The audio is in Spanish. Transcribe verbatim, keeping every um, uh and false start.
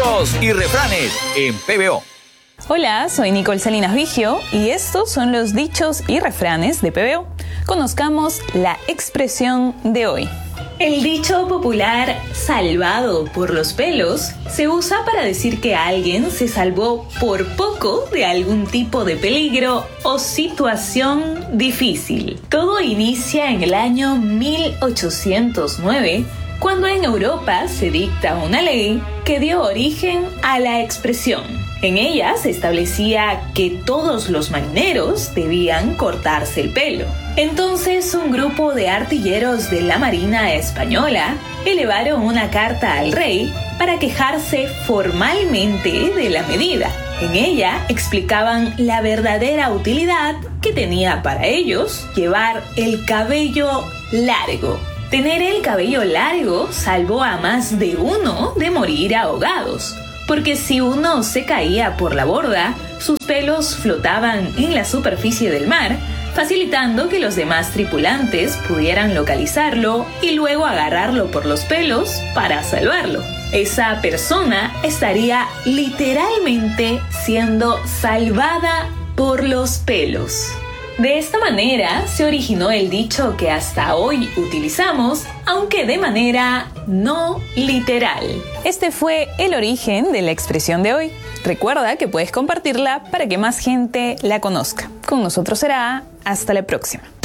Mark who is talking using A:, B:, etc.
A: Dichos y refranes en P B O.
B: Hola, soy Nicole Salinas Vigio y estos son los dichos y refranes de P B O. Conozcamos la expresión de hoy. El dicho popular "salvado por los pelos" se usa para decir que alguien se salvó por poco de algún tipo de peligro o situación difícil. Todo inicia en el año mil ochocientos nueve, cuando en Europa se dicta una ley que dio origen a la expresión. En ella se establecía que todos los marineros debían cortarse el pelo. Entonces, un grupo de artilleros de la Marina Española elevaron una carta al rey para quejarse formalmente de la medida. En ella explicaban la verdadera utilidad que tenía para ellos llevar el cabello largo. Tener el cabello largo salvó a más de uno de morir ahogados, porque si uno se caía por la borda, sus pelos flotaban en la superficie del mar, facilitando que los demás tripulantes pudieran localizarlo y luego agarrarlo por los pelos para salvarlo. Esa persona estaría literalmente siendo salvada por los pelos. De esta manera se originó el dicho que hasta hoy utilizamos, aunque de manera no literal. Este fue el origen de la expresión de hoy. Recuerda que puedes compartirla para que más gente la conozca. Con nosotros será hasta la próxima.